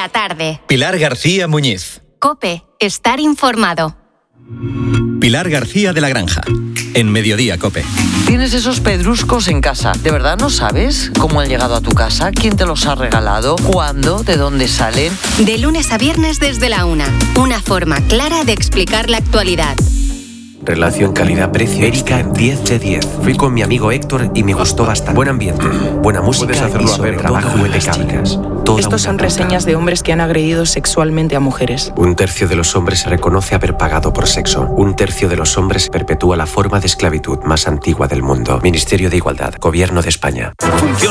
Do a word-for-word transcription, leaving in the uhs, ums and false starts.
La tarde. Pilar García Muñiz. COPE. Estar informado. Pilar García de la Granja. En Mediodía COPE. Tienes esos pedruscos en casa. ¿De verdad no sabes cómo han llegado a tu casa? ¿Quién te los ha regalado? ¿Cuándo? ¿De dónde salen? De lunes a viernes desde la una. Una forma clara de explicar la actualidad. Relación calidad-precio. Erika, diez de diez. Fui con mi amigo Héctor y me gustó bastante. Buen ambiente, buena música y sobre trabajo de las chicas. Estos son reseñas de hombres que han agredido sexualmente a mujeres. Un tercio de los hombres reconoce haber pagado por sexo. Un tercio de los hombres perpetúa la forma de esclavitud más antigua del mundo. Ministerio de Igualdad, Gobierno de España. Funciona.